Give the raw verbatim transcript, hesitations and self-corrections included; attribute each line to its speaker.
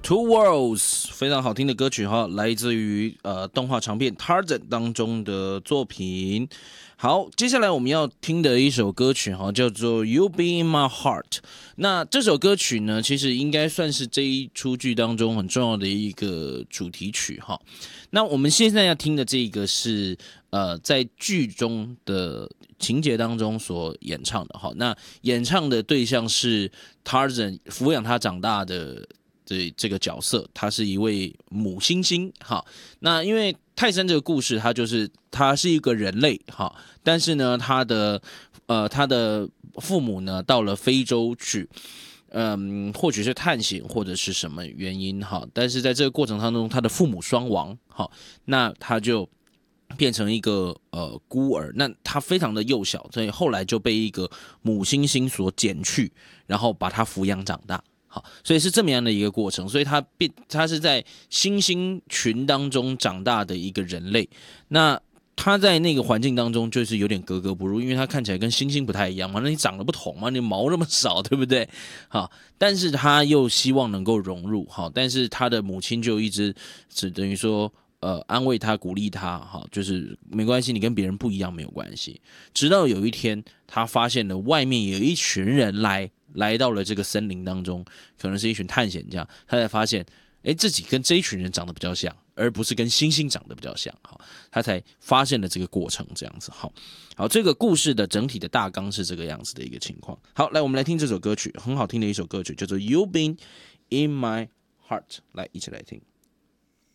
Speaker 1: Two Worlds 非常好听的歌曲哈，来自于呃动画长片 Tarzan 当中的作品。好，接下来我们要听的一首歌曲哈，叫做 You Be in My Heart。那这首歌曲呢，其实应该算是这一出剧当中很重要的一个主题曲哈。那我们现在要听的这个是呃在剧中的情节当中所演唱的哈。那演唱的对象是 Tarzan 抚养他长大的。这这个角色，他是一位母猩猩，哈。那因为泰山这个故事，他就是他是一个人类，哈，但是呢，他的呃他的父母呢到了非洲去，嗯，或许是探险或者是什么原因，哈。但是在这个过程当中，他的父母双亡，哈，那他就变成一个呃孤儿。那他非常的幼小，所以后来就被一个母猩猩所捡去，然后把他抚养长大。好，所以是这么样的一个过程，所以他变，他是在猩猩群当中长大的一个人类。那他在那个环境当中就是有点格格不入，因为他看起来跟猩猩不太一样嘛，那你长得不同嘛，你毛那么少，对不对？好，但是他又希望能够融入，好，但是他的母亲就一直只等于说。呃，安慰他，鼓励他，哈，就是没关系，你跟别人不一样，没有关系。直到有一天，他发现了外面有一群人来，来到了这个森林当中，可能是一群探险家，他才发现，哎，自己跟这一群人长得比较像，而不是跟猩猩长得比较像，哈，他才发现了这个过程，这样子，好，好，这个故事的整体的大纲是这个样子的一个情况。好，来，我们来听这首歌曲，很好听的一首歌曲，叫做《You Been in My Heart》，来，一起来听。